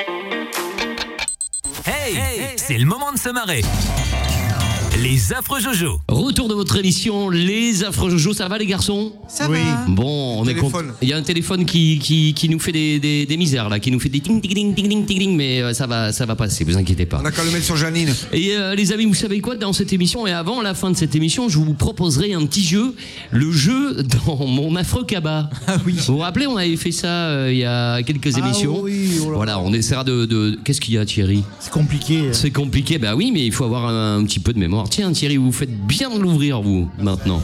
Hey, c'est le moment de se marrer. Les affreux Jojo. Retour de votre émission, les affreux Jojo. Ça va les garçons? Ça va. Bon, on est content. Il y a un téléphone qui nous fait des misères là, qui nous fait des ting ting ting ting ting ting, mais ça va passer, vous inquiétez pas. On a qu'à le mettre sur Janine. Et les amis, vous savez quoi, dans cette émission et avant la fin de cette émission, je vous proposerai un petit jeu, le jeu dans mon affreux cabas. Ah oui. Vous vous rappelez, on avait fait ça il y a quelques émissions. Oui, oh là. Voilà, on essaiera de... Qu'est-ce qu'il y a, Thierry? C'est compliqué. C'est compliqué, bah oui, mais il faut avoir un petit peu de mémoire. Tiens, Thierry, vous faites bien de l'ouvrir, vous, maintenant.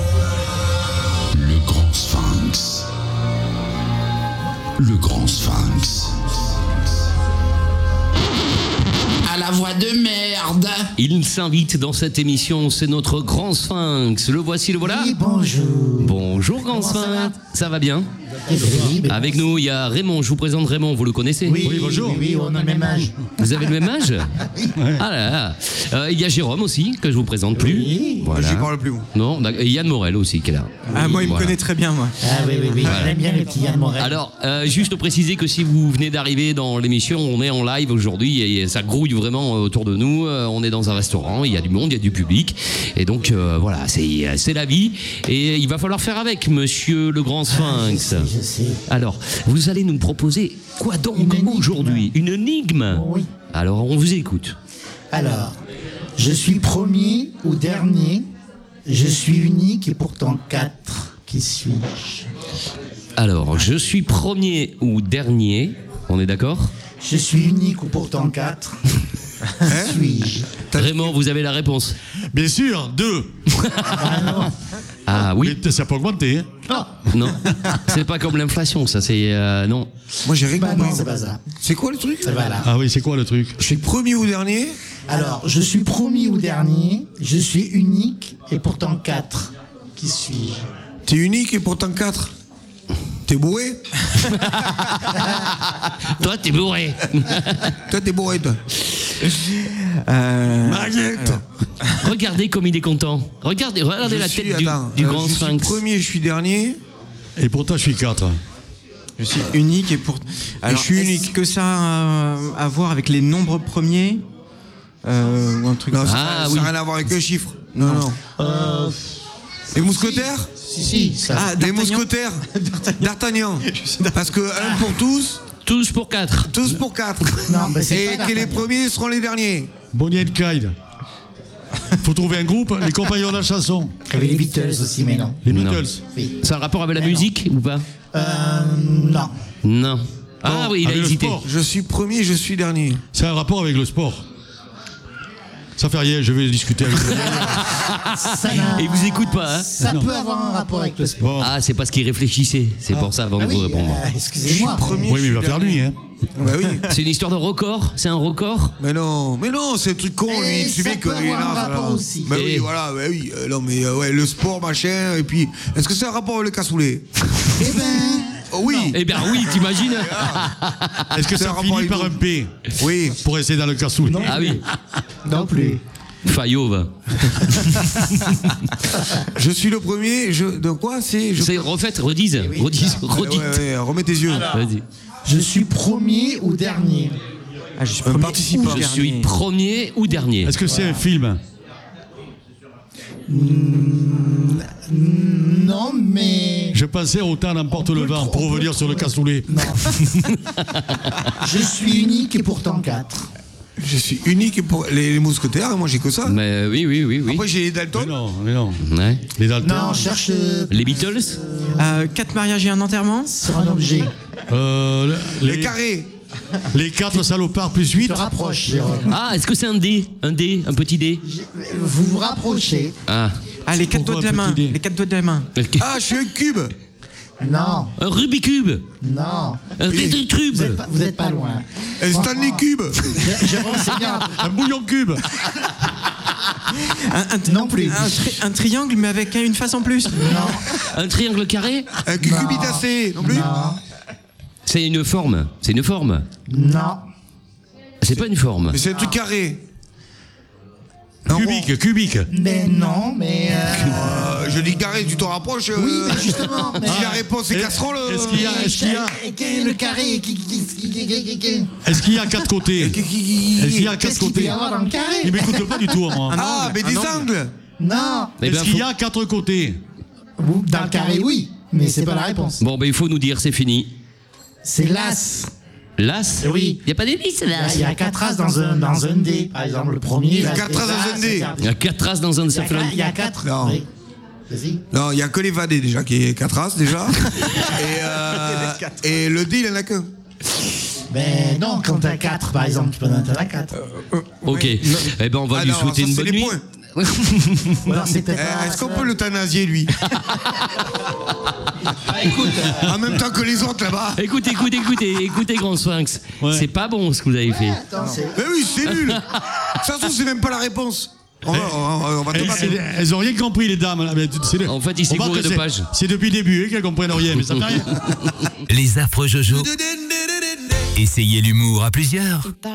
Le grand sphinx. Le grand sphinx. À la voix de merde. Il s'invite dans cette émission, c'est notre grand sphinx. Le voici, le voilà. Oui, bonjour. Bonjour, grand sphinx. Ça va bien? Avec nous, il y a Raymond. Je vous présente Raymond, vous le connaissez? Oui, bonjour. Oui, on a le même âge. Vous avez le même âge? Ah là là. Il y a Jérôme aussi, que je vous présente plus. Oui. Voilà. J'y parle plus, moi. Non, et Yann Morel aussi, qui est là. Ah, moi, il me Voilà. connaît très bien, moi. Ah oui, on aime bien les petits Yann Morel. Alors, juste préciser que si vous venez d'arriver dans l'émission, on est en live aujourd'hui et ça grouille vraiment autour de nous. On est dans un restaurant, il y a du monde, il y a du public. Et donc, voilà, c'est la vie. Et il va falloir faire avec, monsieur le grand sphinx. Je sais. Alors, vous allez nous proposer quoi donc Une énigme. aujourd'hui? Une énigme? Oui. Alors, on vous écoute. Alors, je suis premier ou dernier. Je suis unique et pourtant 4. Qui suis-je? Alors, je suis premier ou dernier, on est d'accord? Je suis unique ou pourtant 4. Qui suis-je? Raymond, vous avez la réponse. Bien sûr, 2. Ah non. Ah oui? Mais ça peut augmenter. Hein. Non, c'est pas comme l'inflation, ça c'est... non. Moi, j'ai rien Bah compris. non, c'est pas ça. C'est quoi le truc? Ça va là. Ah oui, c'est quoi le truc? Je suis premier ou dernier? Alors, je suis premier ou dernier. Je suis unique et pourtant 4. Qui suis-je? T'es unique et pourtant 4. T'es bourré? Toi, t'es bourré. Toi, t'es bourré, toi. Maguette. Regardez comme il est content. Regardez la tête du grand je suis sphinx. premier, je suis dernier. Et pourtant, je suis 4. Je suis unique et pour. Alors, je suis est-ce unique. que ça a à voir avec les nombres premiers ou un truc? Non, ça Ah, n'a oui. rien à voir avec le chiffre. Non, non. Les mousquetaires? Si, ça. Ah, Les D'Artagnan. mousquetaires? D'Artagnan. Parce que 1 pour tous, Tous pour 4. tous pour 4. Non, mais c'est Et pas que les D'Artagnan. premiers seront les derniers. Bonnie and Clyde. Faut trouver un groupe, les compagnons de la chanson. Il y avait les Beatles aussi, mais non. Les Non. Beatles. Oui. Ça a un rapport avec la Mais non. musique ou pas? Non. Non. Ah oui, il a avec le hésité. sport. Je suis premier, je suis dernier. C'est un rapport avec le sport. Ça fait rien, je vais discuter avec vous. Ça n'a- Et il vous écoute pas, hein? Ça peut avoir un rapport avec le sport. Bon. Ah, c'est parce qu'il réfléchissait. C'est pour ça avant de Ah vous oui, répondre. excusez-moi. Premier, Oui, mais je il va suis faire dernier. lui, hein. Bah oui. C'est une histoire de record? C'est un record? Mais non, c'est un truc con, lui. Et Tu sais ça bien que peut avoir un rapport aussi. Bah Et- oui, voilà, bah oui. Non, mais ouais, le sport, machin. Et puis, est-ce que c'est un rapport avec le cassoulet? Eh ben, Oh, oui. Eh bien oui, t'imagines? Est-ce que C'est un ça rapport finit avec par nous. un P Oui. pour essayer dans le cassoulet? Ah oui, non plus. Fayot va. Je suis le premier. De quoi c'est C'est refaites, redise. Redise. Ouais, remets tes yeux. Vas-y. Je suis premier ou dernier. Ah, je suis Un premier participant. ou Je suis dernier. premier ou dernier? Est-ce que c'est un film? Non, mais. Je pensais au temps n'emporte le vent pour revenir sur le cassoulet. Non. Je suis unique et pourtant 4. Je suis unique et pour les mousquetaires. Moi, j'ai que ça. Mais oui. Après, j'ai les Mais Dalton. non. Ouais. Les Dalton. Non, cherche Les Beatles? 4 mariages et un enterrement. sur un objet. Les carrés. Les 4 salopards plus 8. Tu te rapproches, Jérôme. Ah, est-ce que c'est un dé? Un petit dé? Vous vous rapprochez. Ah. Ah, les 4 doigts Pourquoi de la main. petit dé Les 4 doigts de la main. Ah, je suis un cube. Non, Un Rubik's Cube? non. Un Tetris Cube? Vous êtes pas loin. Un Stanley Cube. Jérôme, c'est bien. Un bouillon cube. Non plus. Un triangle, mais avec une face en plus. Non, Un triangle carré? Un cucurbitacé. Non plus. non, C'est une forme. C'est une forme. non. C'est pas une forme. Mais c'est un truc carré. Cubique. Mais non, mais. Je dis carré, tu t'en rapproches. Oui, mais justement. Mais... Si la réponse est casserole. Est-ce qu'il y a Le carré. Est-ce qu'il y a 4 côtés? Est-ce qu'il y a 4 Qu'est-ce qu'il peut côtés? y avoir dans le carré? Il m'écoute pas du tout, moi. Ah, mais des angles. Non. Eh ben, Est-ce qu'il y a 4 côtés? Dans le carré, oui, mais c'est pas la réponse. Bon, ben il faut nous dire, c'est fini. C'est l'as. L'as? Oui. Il n'y a pas d'hélice, l'as. Il y a 4 as dans un dé. Par exemple, le premier. Il y a 4 as dans un dé. Il y a 4 as dans un cercle. Il y a 4. Non. Oui. Vas-y. Non, il n'y a que les vadés déjà, qui est 4 as déjà. Et le dé, il en a qu'un. Ben non, quand t'as 4, par exemple, tu peux en avoir 4. Ok. Eh ben, on va lui souhaiter une bonne nuit. Alors, c'est peut-être pas Est-ce qu'on ça. peut l'euthanasier, lui? En même temps que les autres là-bas. Écoutez, Grand Sphinx. Ouais. C'est pas bon ce que vous avez fait. Attends, c'est... Mais oui, c'est nul. De toute façon, c'est même pas la réponse. On va te battre. Elles ont rien compris, les dames. Là. En fait, il s'est On voit gouré que de pages. C'est depuis le début qu'elles comprennent rien, mais ça fait rien. Les affreux Jojo. Essayez l'humour à plusieurs.